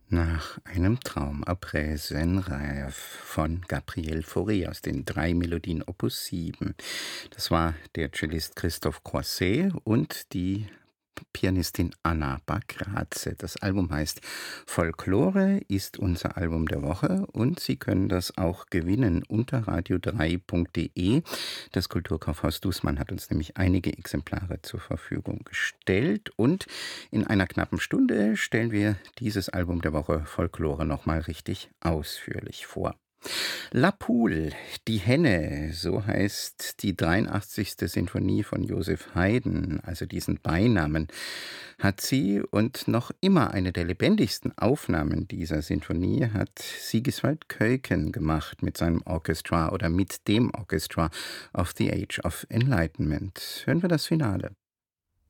Nach einem Traum après Zen-Rêve von Gabriel Fauré aus den 3 Melodien Opus 7. Das war der Cellist Christoph Croisset und die Pianistin Anna Bagraze. Das Album heißt Folklore, ist unser Album der Woche und Sie können das auch gewinnen unter radio3.de. Das Kulturkaufhaus Dußmann hat uns nämlich einige Exemplare zur Verfügung gestellt und in einer knappen Stunde stellen wir dieses Album der Woche Folklore nochmal richtig ausführlich vor. La Poule, die Henne, so heißt die 83. Sinfonie von Joseph Haydn, also diesen Beinamen hat sie, und noch immer eine der lebendigsten Aufnahmen dieser Sinfonie hat Sigiswald Keuken gemacht mit seinem Orchestra oder mit dem Orchestra of the Age of Enlightenment. Hören wir das Finale.